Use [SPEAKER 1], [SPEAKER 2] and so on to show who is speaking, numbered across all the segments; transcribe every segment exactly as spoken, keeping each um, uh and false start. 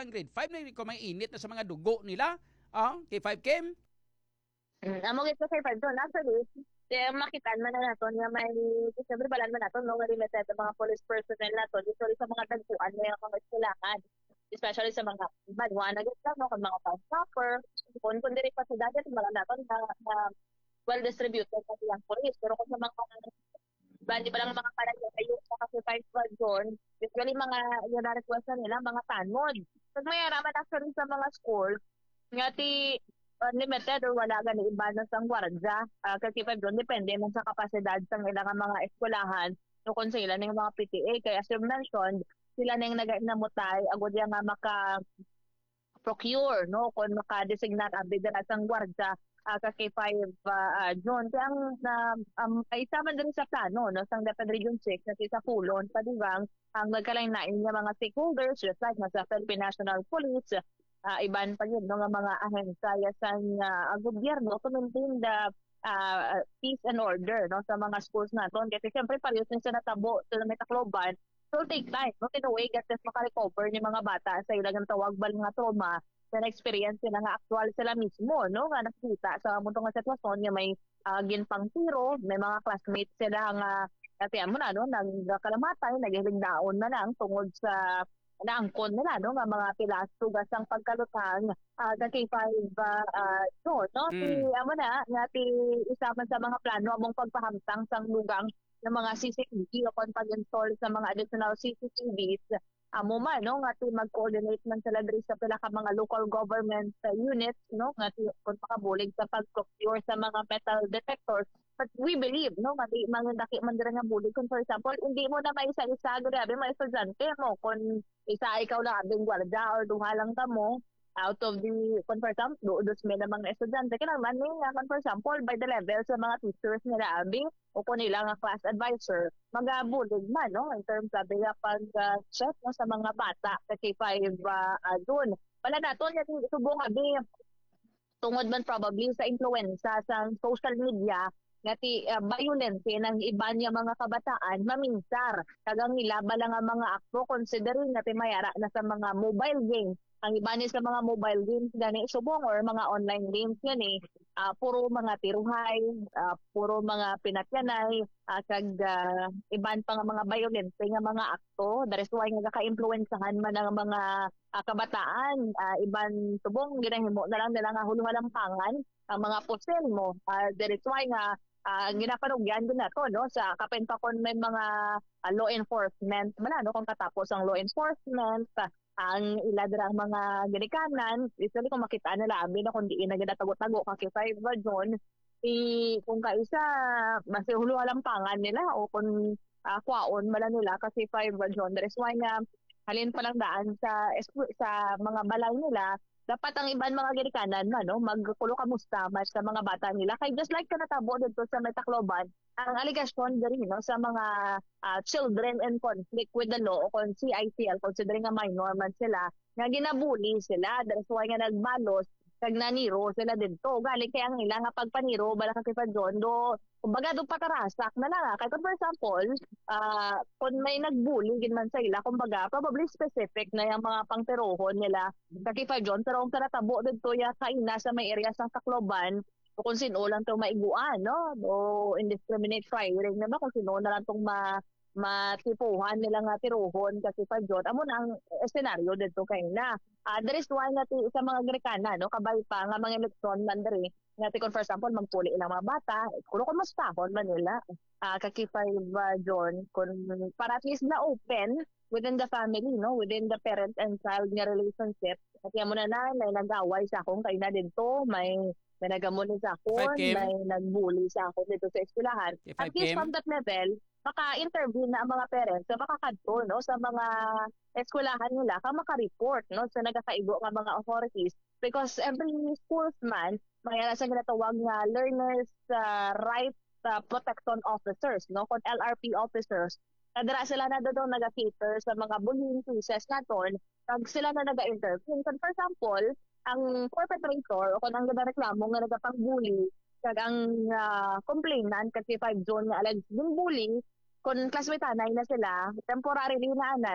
[SPEAKER 1] lang grade five na kung may init na sa mga dugo nila. Ah, K five Kim.
[SPEAKER 2] Mm, amo gid ko kay five doon. Actually, kaya makitaan man na nato nga may siyempre balan man nato no nga limited sa mga police personnel nato usually sa mga tagpuan may mga eskwelahan especially sa mga badwa na gid no kung mga town proper kung kung diri pa sa dagat mga nato na, na well distributed sa ilang police pero kung sa mga bandi pa lang mga palayo sa kasi five doon usually mga yung request nila mga tanod pag may araman actually sa mga schools nga ti unlimited or wala gani iba na sang gwardya uh, kasi pa doon depende man sa kapasidad sang ilang mga eskwelahan no kung sila ning mga P T A kaya as you mentioned sila ning nagamutay agud nga maka procure no kung maka-designate abid na sang gwardya uh, ka K five uh, zone kaya ang uh, um, ay sama din sa plano no sang Dapat Region six na sa Pulon Padiwang ang nagkalain-lain nga mga stakeholders just like sa Philippine National Police uh, iban pa yun no, nga mga ahensya sa uh, gobyerno to maintain the uh, peace and order no sa mga schools naton kasi siyempre parehas din sa natabo sa may Tacloban so take time no tinuway kasi maka-recover ni mga bata sa ilang tawag bal nga trauma sa na-experience sila nga actual sila mismo no nga nakita sa muntong nga sitwasyon nga may uh, ginpang tiro may mga classmates sila nga kasi mo na no nagkalamatay naghiligdaon na lang tungod sa naangkon nila no nga mga pilas tugas ang pagkalutang uh, sa K five uh, uh, so, no mm. si amo na nga ti isaman sa mga plano among pagpahamtang sang lugang ng mga C C T V upon pag-install sa mga additional C C T Vs amo man no nga ti mag-coordinate man sila diri sa pila ka mga local government uh, units no nga ti kun pakabulig sa pag-procure sa mga metal detectors. But we believe, no, mati mga daki man dira nga bulig kung for example, hindi mo na maisa-isa grabe mga estudyante mo kung isa ikaw lang abing gwardya or duha lang ta mo out of the kung for example, do dos may namang estudyante kailangan ni nga kung for example by the level sa mga teachers nila abing o kung nila nga class advisor magabulig man no in terms of the pag uh, check no, sa mga bata sa K five uh, uh, doon. Wala naton yung subong abi tungod man probably sa influenza sa social media ngati uh, violence ng iba niya mga kabataan maminsar kagang nila bala nga mga akto considering natin mayara na sa mga mobile games ang iba ni sa mga mobile games gani subong or mga online games gani uh, puro mga tiruhay uh, puro mga pinatyanay uh, kag uh, iban pa nga mga violence nga mga akto that is why nga ka-influensahan man ang mga uh, kabataan uh, iban subong ginahimo na lang nila nga huluhalampangan ang mga pusil mo uh, that is why nga uh, ginapanugyan din nato no sa kapentakon may mga uh, law enforcement man no kung katapos ang law enforcement uh, ang iladrang mga ginikanan usually kung makita nila abi na kung diin na ginatago-tago ka K five zone i kung kaisa mas huluhalampangan nila o kung uh, kwaon mala nila kasi five zone there is why nga halin pa lang daan sa sa mga balay nila dapat ang iban mga ginikanan na no magkulo kamusta mas sa mga bata nila kay just like kanatabo dito sa Tacloban ang aligasyon diri no sa mga uh, children in conflict with the law o kung C I T L considering nga minor man sila nga ginabuli sila that's why nga nagbalos kag naniro sila didto gali kay ang ila nga pagpaniro bala ka kay Padron do kumbaga do patarasak na lang kay for example uh, kung may nagbully gid man sa ila kumbaga probably specific na yung mga pangterohon nila kay Padron pero ang taratabo didto ya kaina sa may area sa Tacloban o kung sino lang itong maiguan no o indiscriminate firing na ba kung sino na lang itong ma matipuhan nila nga tirohon kasi pa jud amo na ang senaryo dito kay na uh, there is one nga sa mga Grekana no kabay pa nga mga eleksyon man diri nga for example magpuli ilang mga bata kuno ko mastahon man nila uh, kakipay ba John kun para at least na open within the family no within the parent and child nga relationship at mo na na may nag-away sa akong kay na dito may may nagamuli sa akon may nagbuli sa akon dito sa eskwelahan at least from that level maka-interview na ang mga parents so makakadto no sa mga eskwelahan nila ka maka-report no sa nagakaigo nga mga authorities because every schools man may ana sa ginatawag nga learners uh, right uh, protection officers no kon L R P officers kadra sila na daw naga-cater sa mga bullying cases naton kag sila na naga-interview for example ang perpetrator o kung ang nagreklamo nga nagapang-bully kag ang uh, complainant kasi five zone nga alleged yung bully kung classmate anay na sila temporarily na anay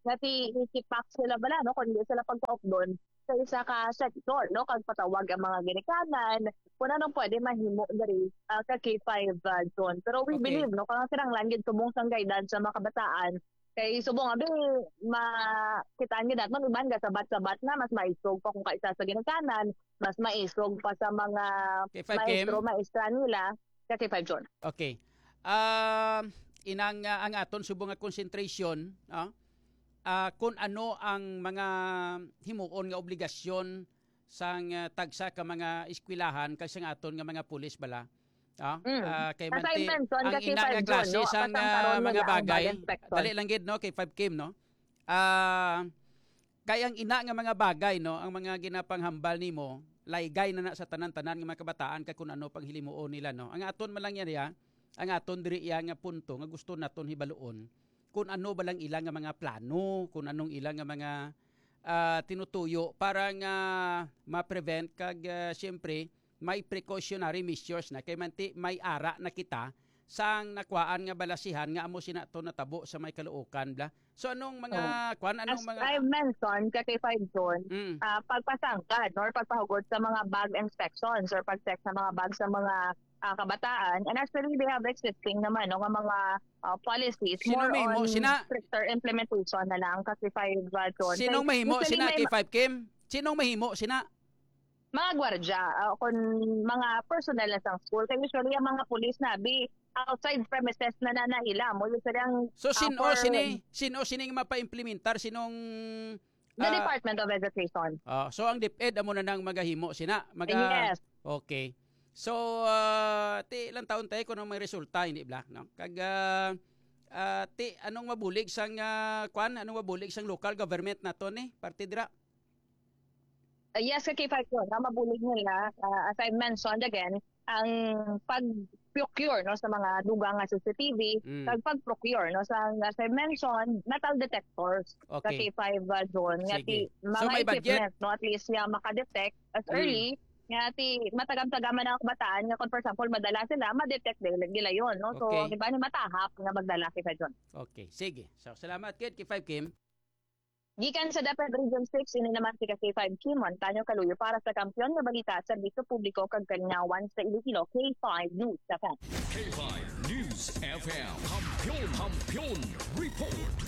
[SPEAKER 2] Nati ikipak sila bala no kun di sila pagpa-off doon sa isa ka sektor no kag patawag ang mga ginikanan kung anong pwede mahimo diri uh, ka K five uh, zone. Pero we
[SPEAKER 1] Okay.
[SPEAKER 2] believe no kung sirang langit tubong sang guidance sa mga kabataan kay subong abi makitaan gyud naton iban ga sabat-sabat na mas maisog pa kung kaisa sa ginikanan, mas maisog pa sa mga
[SPEAKER 1] K five Kim.
[SPEAKER 2] maestro maestra nila sa K five zone.
[SPEAKER 1] Okay. Um inang uh, ang aton subong nga concentration, ah, ah, kung ano ang mga himuon nga obligasyon sang uh, tagsa ka mga eskwelahan kay sang aton nga mga pulis bala. Ah,
[SPEAKER 2] Mm.
[SPEAKER 1] ah, kay
[SPEAKER 2] Sa
[SPEAKER 1] manti
[SPEAKER 2] invention,
[SPEAKER 1] ang
[SPEAKER 2] ka K
[SPEAKER 1] ina
[SPEAKER 2] five
[SPEAKER 1] nga
[SPEAKER 2] zone,
[SPEAKER 1] klase
[SPEAKER 2] no?
[SPEAKER 1] sang
[SPEAKER 2] Kasang
[SPEAKER 1] ah,
[SPEAKER 2] karon
[SPEAKER 1] mga
[SPEAKER 2] nila ang
[SPEAKER 1] bagay.
[SPEAKER 2] bag inspection.
[SPEAKER 1] Dali lang gid no kay five Kim no. Ah, kay ang ina nga mga bagay no, ang mga ginapanghambal nimo, laygay na na sa tanan-tanan nga mga kabataan kay kun ano pang hilimuon nila no. Ang aton man lang yan ya, ang aton diri iya nga punto nga gusto naton hibaluon kung ano ba lang ilang nga mga plano, kung anong ilang nga mga ah, tinutuyo para nga ma-prevent kag uh, siyempre may precautionary measures na kay manti may ara na kita sang nakwaan nga balasihan nga amo sina to natabo sa may kaluokan bla. So anong mga kwan
[SPEAKER 2] As
[SPEAKER 1] anong mga
[SPEAKER 2] I mentioned, ka K five zone,
[SPEAKER 1] mm,
[SPEAKER 2] uh, pagpasangkad or pagpahugod sa mga bag inspections or pag-check sa mga bag sa mga ah, kabataan. And actually, they have existing naman no, nga mga ah, policies.
[SPEAKER 1] Sino
[SPEAKER 2] More
[SPEAKER 1] mahimo?
[SPEAKER 2] on
[SPEAKER 1] Sina-
[SPEAKER 2] stricter implementation na lang ka K five zone.
[SPEAKER 1] sinong
[SPEAKER 2] Kay
[SPEAKER 1] mahimo
[SPEAKER 2] usually
[SPEAKER 1] sina
[SPEAKER 2] may
[SPEAKER 1] K five Kim? Sinong mahimo sina?
[SPEAKER 2] mga gwardya, uh, kung mga personnel na sa school. Kaya usually, ang mga police na be outside premises na nanahila mo. Usually, ang
[SPEAKER 1] So
[SPEAKER 2] ah,
[SPEAKER 1] sino
[SPEAKER 2] for
[SPEAKER 1] sini sino sining mapa-implementar sinong
[SPEAKER 2] the
[SPEAKER 1] ah,
[SPEAKER 2] Department of Education.
[SPEAKER 1] ah, so ang DepEd amo na nang magahimo sina maga
[SPEAKER 2] Yes.
[SPEAKER 1] Okay. So ah, ti ilang taon tayo kung may resulta hindi bla no. Kag ah, ah, ti anong mabulig sang ah, kwan anong mabulig sang local government nato ni parte dira.
[SPEAKER 2] Uh, yes, ka K five yun. Ang mabulig nila, uh, as I mentioned again, ang pag-procure no, sa mga dugang nga C C T V,
[SPEAKER 1] Mm.
[SPEAKER 2] kag pag-procure no, sa, as I mentioned, metal detectors sa
[SPEAKER 1] Okay.
[SPEAKER 2] K five uh, zone. Nga
[SPEAKER 1] Sige.
[SPEAKER 2] ti, mga
[SPEAKER 1] So, may budget?
[SPEAKER 2] equipment, no, at least nga makadetect as
[SPEAKER 1] Mm.
[SPEAKER 2] early, nga ti matagam-tagaman ang kabataan nga kung for example madala sila, ma-detect nila nila yun. No? So,
[SPEAKER 1] Okay.
[SPEAKER 2] di ba ni matahap nga magdala K five zone.
[SPEAKER 1] Okay, sige. So salamat kid K five Kim.
[SPEAKER 2] Gikan sa DepEd Region six, ini naman si ka K five Kimon, Tanyo Kaluyo para sa Kampiyon nga Balita, Serbisyo Publiko kag Kalingawan sa Iloilo, K five News F M.
[SPEAKER 3] K five News F M. Kampiyon, Kampiyon Report.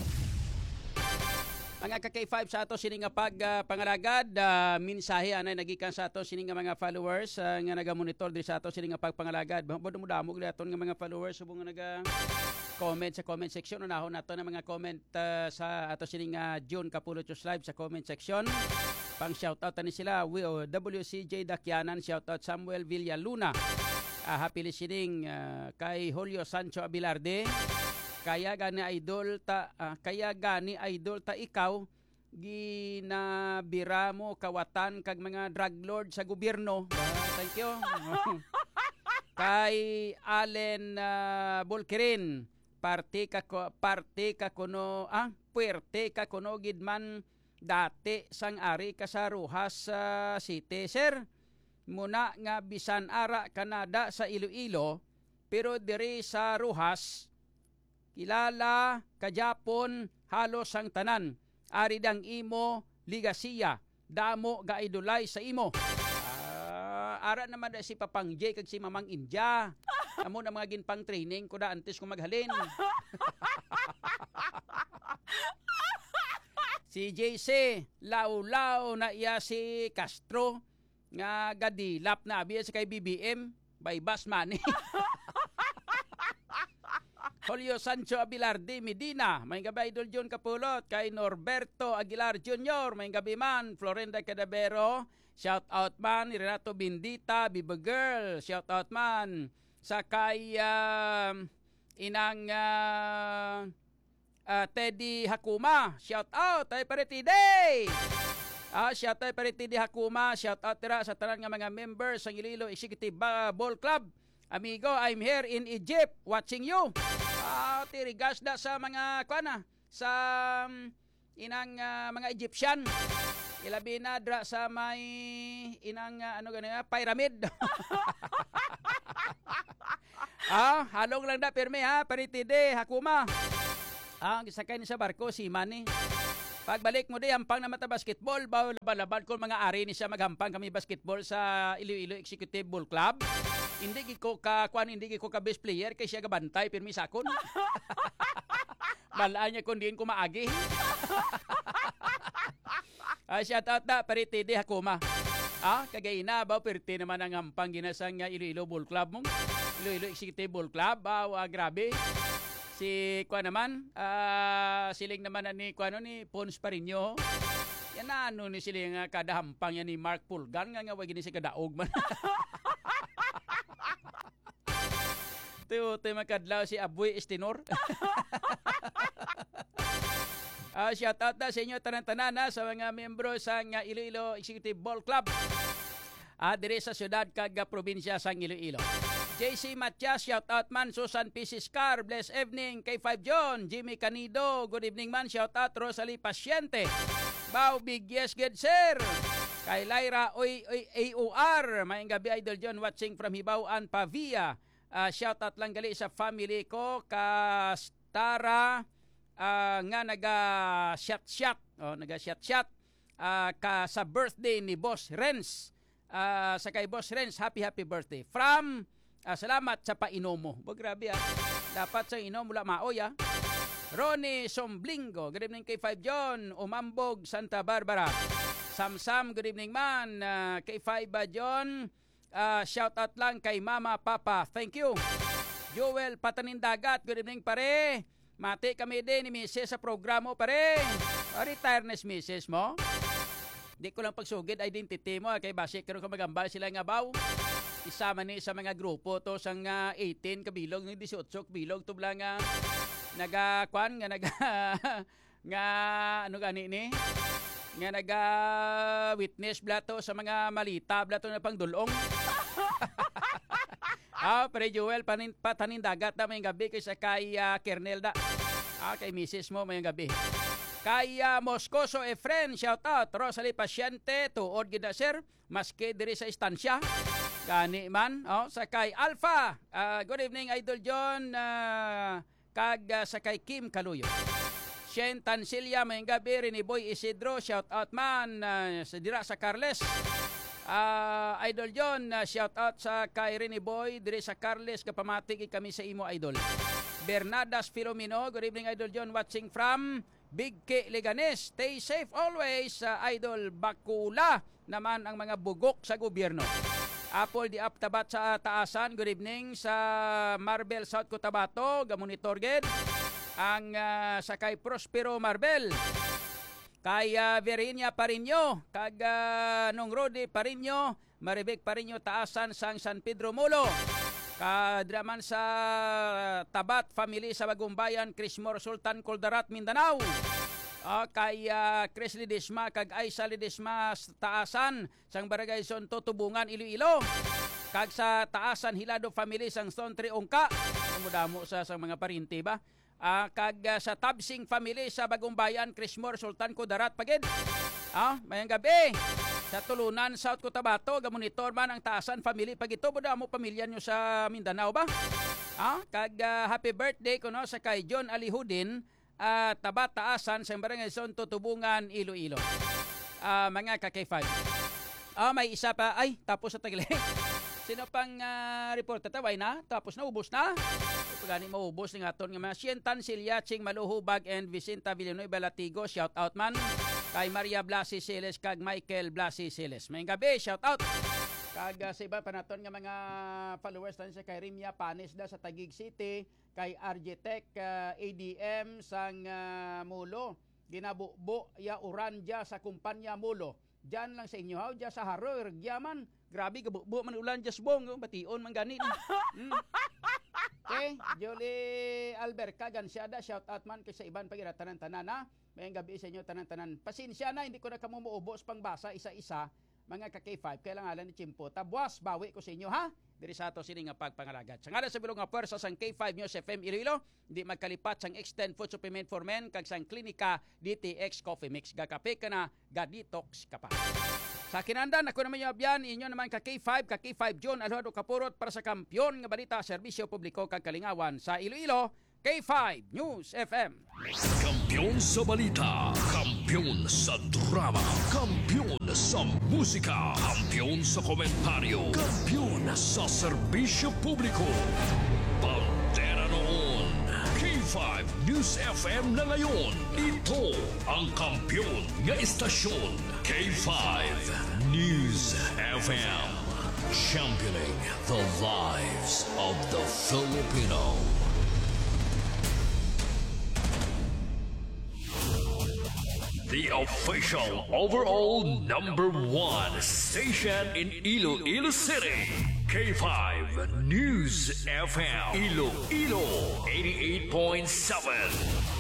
[SPEAKER 1] Mga ka K five sa ato sini nga pag uh, pangalagad uh, mensahe anay nagikan sa ato sini nga mga followers uh, nga naga-monitor di sa ato sini nga pagpangalagad. Bodo mo damo gid aton nga mga followers subong nga naga comment sa comment section unahon nato na mga comment uh, sa ato sini nga June Kapuluchos Live sa comment section. Pang shoutout ni sila W C J Dakyanan, shoutout Samuel Villaluna. Uh, happy listening uh, kay Julio Sancho Abilarde. Kaya gani idol ta ah, kaya gani idol ta ikaw ginabira mo kawatan kag mga drug lord sa gobyerno. Ah, thank you. Kay Allen uh, Bolkerin, parte ka ko- parte ka kuno ah puwerte ka kuno gid man dati sang ari ka sa Rojas uh, City, sir. Muna nga bisan ara Canada sa Iloilo pero diri sa Rojas kilala ka Japon halos ang tanan. Ari dang imo ligasiya damo ga idolay sa imo. Ah, ara naman da si Papang J kag si Mamang India. Amo na mga ginpang training ko da antes ko maghalin. Si J C law-law na iya si Castro nga gadilap na abiya sa kay B B M by bus money. Julio Sancho Abilarde Medina, may gabi Idol John Kapulot, kay Norberto Aguilar Junior, may gabi man, Florinda Cadabero, shout out man, Renato Bindita, Biba Girl, shout out man, sa kay uh, inang uh, uh, Teddy Hakuma, shout out, ay Parity Day! Ah, shout out Parity Day Hakuma, shout out tira sa tanan nga mga members ng Iloilo Executive Ball Club. Amigo, I'm here in Egypt watching you. Ah, tirigas da sa mga kuana sa um, inang uh, mga Egyptian. Ilabi na dra sa may inang uh, ano ganyan, pyramid. Ah, halong lang da pirmi ha, Paritide Hakuma. Ah, gisakay ni sa barko si Manny. Pagbalik mo di hampang na mata basketball, baw laban ko mga ari ni siya maghampang kami basketball sa Iloilo Executive Ball Club. Hindi gi ko ka kuan hindi gi ko ka best player kay siya gabantay pirmi sakon. Balaan niya kung diin ko maagi. Ah, shout out na pariti di hakuma. Ah, kagayina baw perti naman ang hampang ginasang nga Iloilo Ball Club mong. Iloilo Executive Ball Club, baw ah, grabe. Si kuan naman, ah, siling naman na ni kuano ni Pons Parinyo. Yan na ano ni siling nga kada hampang yan ni Mark Pulgan nga nga wag ni si kadaog man. Tuyo tayo makadlaw si Aboy Estinor. uh, shout out na sa inyo tanan-tanan na sa mga membro sa nga Iloilo Executive Ball Club. Uh, dire sa syudad kag probinsya sa Iloilo. J C Matias, shout out man. Susan P. Scar, bless evening. K five John, Jimmy Canido, good evening man. Shout out Rosalie Pasyente. Bow, big yes, good sir. Kay Lyra, oy, oy, A O R. Mayang gabi, Idol John, watching from Hibauan, Pavia. Uh, shout out lang gali sa family ko. Kastara, uh, nga naga-shot-shot. Oh, naga-shot-shot. Uh, ka sa birthday ni Boss Renz. Uh, sa kay Boss Renz, happy, happy birthday. From... Ah, salamat sa painom mo. Bo, grabe ah. Dapat sa inom mula maoy ah. Ronnie Somblingo, good evening kay five John. Umambog, Santa Barbara. Samsam, good evening man. Uh, kay five uh, John. Uh, shout out lang kay Mama, Papa. Thank you. Joel Patanindagat, good evening pare. Mati kami din ni Missus sa programo pare. O, retire na si Missus mo. Di ko lang pagsugid identity mo. Kay basic karon ka magambal sila nga baw. Isama ni sa mga grupo to sang uh, eighteen kabilog ng eighteen kabilog to blang nga naga kwan nga naga nga ano gani ni nga naga witness blato sa mga malita blato na pangdulong. Ah, pre Joel panin patanin dagat na may gabi kay sa kay uh, Kernel da. Ah, kay Missus mo may gabi. Kay uh, Moscoso Efren, shout out Rosalie Pasyente tuod gid sir maski diri sa istansya. Gani man, oh, sa kay Alpha. Uh, good evening, Idol John. Uh, kag uh, sa kay Kim Kaluyo. Shen Tansilla, may gabi rin ni Boy Isidro. Shout out man uh, sa dira sa Carles. Uh, Idol John, uh, shout out sa kay Rini Boy. Diri sa Carles, kapamatig kami sa imo, Idol. Bernadas Filomeno, good evening, Idol John. Watching from Big K Leganes. Stay safe always, uh, Idol. Bakula naman ang mga bugok sa gobyerno. Apple di Aptabat sa taasan. Good evening sa Marbel South Cotabato. Gamonitor ged ang uh, sa kay Prospero Marbel. Kay uh, Verinia Parinyo. Kag uh, Nong Rodi Parinyo. Maribek Parinyo taasan sang San Pedro Molo. Kadraman sa Tabat family sa Bagumbayan. Crismore Sultan Coldarat Mindanao. Uh, kay uh, Chris Lidisma kag Aisa Lidisma taasan sang Barangay Sonto Tubungan Iloilo kag sa taasan Hilado family sang Stone Tree Ongka mudamo sa sang mga parinti ba uh, kag uh, sa Tabsing family sa Bagumbayan Crismore Sultan Kudarat pagid ah uh, mayang gabi sa Tulunan South Cotabato gamonitor man ang taasan family pag ito mudamo pamilya nyo sa Mindanao ba ah uh, kag uh, happy birthday kuno sa kay John Alihudin at uh, Tabat taasan sa Barangay Sonto Tubungan Iloilo. Uh, mga ka-K five. Ah, uh, may isa pa ay tapos sa tagli. Sino pang uh, report tataway na? Tapos na ubos na. Pagani maubos ng aton nga mga Sientan Silyaching Maluhubag and Vicenta Villanueva Latigo, shout out man. Kay Maria Blasi Siles kag Michael Blasi Siles. May gabi, shout out. Kag uh, sa iba pa naton nga mga followers tan sa kay Rimia Panis da sa Taguig City, kay Argitect uh, A D M sang uh, Mulo, ginabubo ya Uranja sa kumpanya Mulo. Diyan lang sa inyo ha, diyan sa Haror, Gyaman. Grabe gabubo man ulan just bong, bation man gani. Mm. Okay, Jolie Alberca Gansiada, shout out man kay sa iban pagira tanan-tanan na. Mayang gabi sa inyo tanan-tanan. Pasensya na hindi ko na kamo muubos pangbasa isa-isa. Mga ka-K five, kailangan ni Chimpo. Tabwas, bawi ko sa inyo, ha? Diri sa ato sini nga pagpangalagat. Sa ngalan sa bilong nga pwersa sang K five News F M Iloilo, di magkalipat sang Extend Food Supplement for Men, kag sang Klinika D T X Coffee Mix. Gakape ka na, ga-detox ka pa. Sa kinandan, ako naman yung abyan, inyo naman ka-K five, ka-K five John Alhado Kapurot para sa kampyon nga balita, serbisyo publiko kag kalingawan sa Iloilo, K five News F M.
[SPEAKER 3] Kampiyon sa balita, kampiyon sa drama, kampiyon sa musika, kampiyon sa komentaryo, kampiyon sa serbisyo publiko. Pantera noon, K five News F M na ngayon. Ito ang kampiyon nga istasyon, K five News F M. Championing the lives of the Filipino. The official overall number one station in Iloilo City. K five News F M. Iloilo eighty-eight point seven.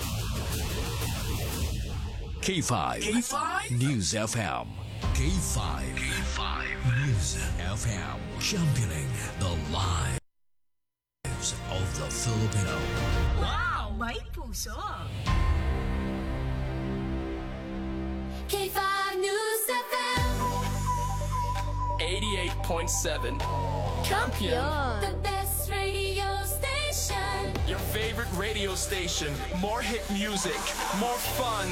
[SPEAKER 3] K five. K five News F M. K five. K five News F M. Championing the lives of the Filipino.
[SPEAKER 4] Wow! May puso!
[SPEAKER 5] K five News F M
[SPEAKER 6] eighty-eight point seven. Champion.
[SPEAKER 5] The best radio station.
[SPEAKER 6] Your favorite radio station. More hit music. More fun.